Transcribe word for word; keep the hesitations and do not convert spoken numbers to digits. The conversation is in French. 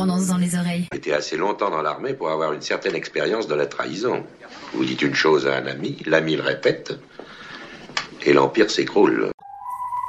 tendance dans les oreilles. J'étais assez longtemps dans l'armée pour avoir une certaine expérience de la trahison. Vous dites une chose à un ami, l'ami le répète, et l'Empire s'écroule.